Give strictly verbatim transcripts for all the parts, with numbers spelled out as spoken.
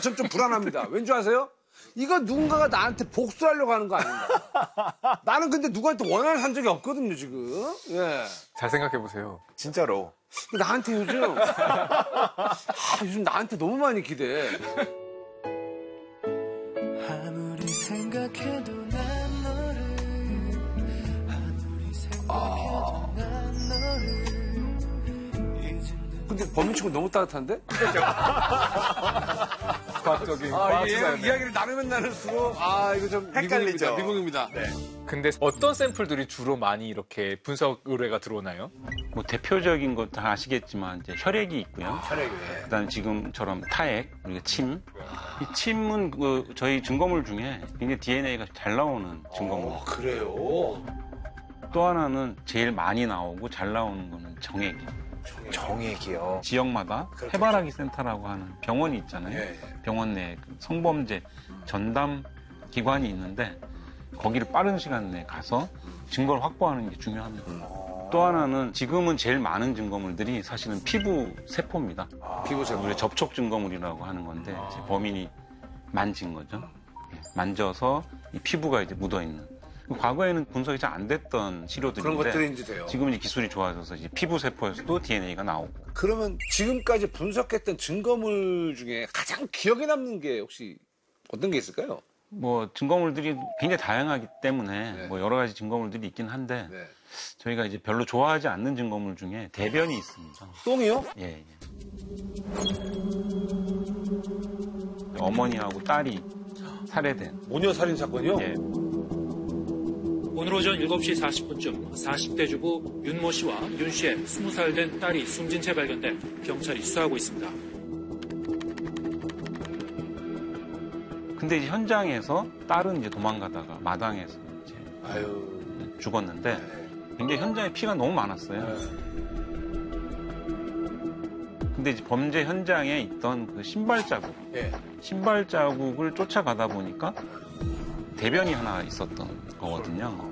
전 좀 불안합니다. 왠지 아세요? 이거 누군가가 나한테 복수하려고 하는 거 아닌가? 나는 근데 누구한테 원한을 한 적이 없거든요, 지금. 예. 잘 생각해보세요. 진짜로. 나한테 요즘, 아, 요즘 나한테 너무 많이 기대해. 아무리 생각해도 난 너를 아무리 생각해도 난 너를 근데 범인치고 너무 따뜻한데? 과학적인 아, 과학 이게 수사였네. 이야기를 나누면 나눌수록 아 이거 좀 헷갈리죠. 미국입니다. 미국입니다. 네. 근데 어떤 샘플들이 주로 많이 이렇게 분석 의뢰가 들어오나요? 뭐 대표적인 거 다 아시겠지만 이제 혈액이 있고요. 혈액이. 그다음 지금처럼 타액, 그리고 침. 이 침은 그 저희 증거물 중에 굉장히 디엔에이가 잘 나오는 증거물. 어, 그래요? 또 하나는 제일 많이 나오고 잘 나오는 거는 정액이. 정액이요. 지역마다 해바라기 센터라고 하는 병원이 있잖아요. 예, 예. 병원 내에 성범죄 전담 기관이 있는데 거기를 빠른 시간 내에 가서 증거를 확보하는 게 중요합니다. 음. 또 하나는 지금은 제일 많은 증거물들이 사실은 피부 세포입니다. 피부 세포. 우리가 접촉 증거물이라고 하는 건데 이제 범인이 만진 거죠. 예, 만져서 이 피부가 이제 묻어 있는. 과거에는 분석이 잘 안 됐던 시료들인데 그런 것들이 이제 돼요. 지금 이제 기술이 좋아져서 이제 피부 세포에서도 디엔에이가 나오고. 그러면 지금까지 분석했던 증거물 중에 가장 기억에 남는 게 혹시 어떤 게 있을까요? 뭐 증거물들이 굉장히 다양하기 때문에 네. 뭐 여러 가지 증거물들이 있긴 한데 네. 저희가 이제 별로 좋아하지 않는 증거물 중에 대변이 있습니다. 똥이요? 예, 예. 어머니하고 딸이 살해된. 모녀 살인 사건이요? 예. 오늘 오전 일곱 시 사십 분쯤 사십 대 주부 윤모 씨와 윤 씨의 스무 살 된 딸이 숨진 채 발견돼 경찰이 수사하고 있습니다. 근데 이제 현장에서 딸은 이제 도망가다가 마당에서 이제 아유. 죽었는데 굉장히 현장에 피가 너무 많았어요. 네. 근데 이제 범죄 현장에 있던 그 신발 자국, 예. 신발 자국을 쫓아가다 보니까 대변이 하나 있었던 거거든요.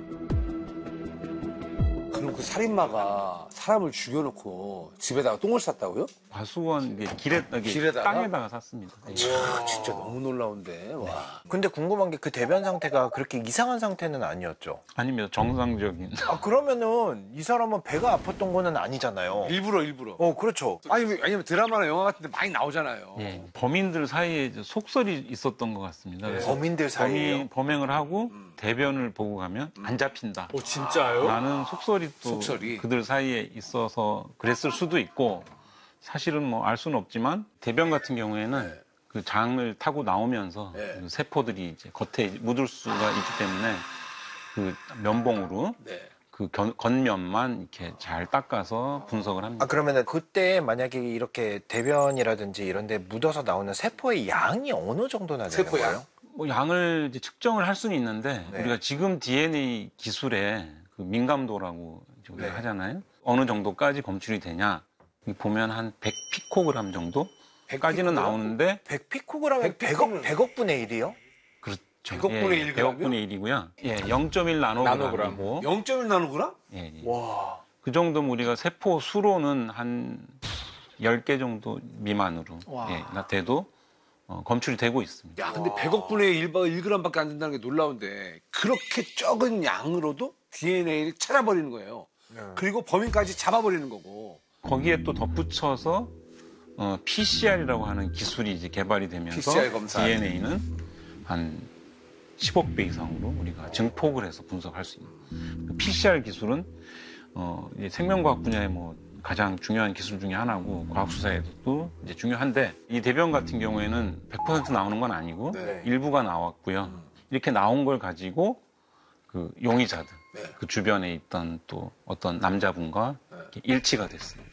그럼 그 살인마가 사람을 죽여놓고 집에다가 똥을 쌌다고요? 과수원 이제 길에, 여기 길에다가? 땅에다가 샀습니다. 예. 와, 진짜 너무 놀라운데. 와. 근데 궁금한 게 그 대변 상태가 그렇게 이상한 상태는 아니었죠? 아니면 정상적인. 아, 그러면은 이 사람은 배가 아팠던 거는 아니잖아요. 일부러 일부러. 어, 그렇죠. 아니 왜냐면 드라마나 영화 같은 데 많이 나오잖아요. 예. 범인들 사이에 이제 속설이 있었던 것 같습니다. 그래서 범인들 사이에요? 범인, 범행을 하고 대변을 보고 가면 안 잡힌다. 오 진짜요? 라는 속설이 또 속설이. 그들 사이에 있어서 그랬을 수도 있고 사실은 뭐 알 수는 없지만 대변 같은 경우에는 네. 그 장을 타고 나오면서 네. 그 세포들이 이제 겉에 묻을 수가 있기 때문에 그 면봉으로 네. 그 견- 겉면만 이렇게 잘 닦아서 분석을 합니다. 아, 그러면은 그때 만약에 이렇게 대변이라든지 이런 데 묻어서 나오는 세포의 양이 어느 정도나 되는 세포 양? 거예요? 뭐 양을 이제 측정을 할 수는 있는데 네. 우리가 지금 디엔에이 기술에 그 민감도라고 이제 우리가 네. 하잖아요. 어느 정도까지 검출이 되냐? 여기 보면 한 백 피코그램 정도까지는 나오는데 백 피코그램에 백 백억, 백억 분의 일이요? 그렇죠. 백억분의 일 그램이요? 백억분의 일이고요. 예, 영 점 일 나노그램이고 영 점 일 나누구나? 예, 예. 와. 그 정도면 우리가 세포 수로는 한 열 개 정도 미만으로 예, 돼도 어, 검출이 되고 있습니다. 야, 근데 백억분의 일 그램밖에 안 된다는 게 놀라운데 그렇게 적은 양으로도 디엔에이를 찾아버리는 거예요. 네. 그리고 범인까지 잡아버리는 거고. 거기에 또 덧붙여서 어, 피씨알이라고 하는 기술이 이제 개발이 되면서 피씨알 검사. 디엔에이는 한 십억 배 이상으로 우리가 증폭을 해서 분석할 수 있는. 피씨알 기술은 어, 이제 생명과학 분야의 뭐 가장 중요한 기술 중에 하나고 과학 수사에도 이제 중요한데 이 대변 같은 경우에는 백 퍼센트 나오는 건 아니고 네. 일부가 나왔고요. 이렇게 나온 걸 가지고 그 용의자들 네. 그 주변에 있던 또 어떤 남자분과 이렇게 일치가 됐습니다.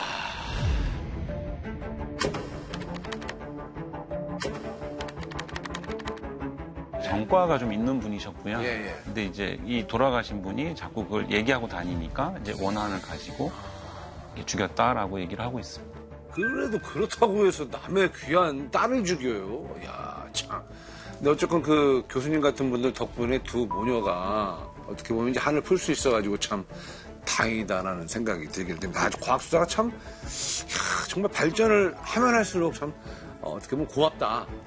전과가 좀 있는 분이셨고요. 예, 예. 근데 이제 이 돌아가신 분이 자꾸 그걸 얘기하고 다니니까 이제 원한을 가지고 죽였다라고 얘기를 하고 있습니다. 그래도 그렇다고 해서 남의 귀한 딸을 죽여요. 야, 참. 근데 어쨌건 그 교수님 같은 분들 덕분에 두 모녀가 어떻게 보면 이제 한을 풀 수 있어가지고 참 다행이다라는 생각이 들게 됩니다. 아주 과학 수사가 참, 야, 정말 발전을 하면 할수록 참 어, 어떻게 보면 고맙다.